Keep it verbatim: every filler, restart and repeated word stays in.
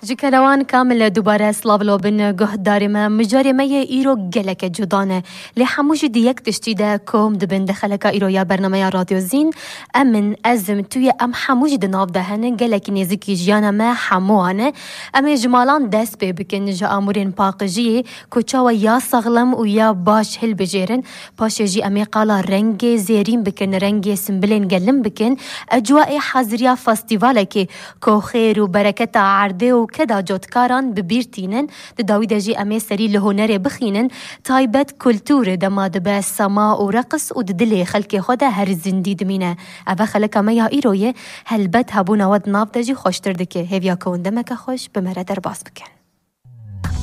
جكروان كامل دوباره سلاولو بن گه دارمه مجارمه ایرو گلک جدانه لی حموش دیک تشتیده کوم دبن دخلکا ایرو یا برنامه رادیو زین امن ازم توی ام حموش دناف دهنه گلک نزیکی جیانه ما حموانه ام جمالان دست بی بکن جا امورین پاقجی کچاو یا سغلم و یا باش هل بجیرن پاشه جی امی قالا رنگ زیرین بکن رنگ سنبلین گلم بکن اجواء حضریا فستیواله که کو خیر و برکت عرده و کدا جوتکاران ببیرتینن داوید جی امی سری لهنر بخینن تایبت کلتور دما دبه سما و رقص و دل خلق خود هر زندی دمینه اوه خلق اما یا ایرویه هلبت هبون ود ناف دجی خوشتر دکه هیویا کون دمک خوش بمره در باز بکن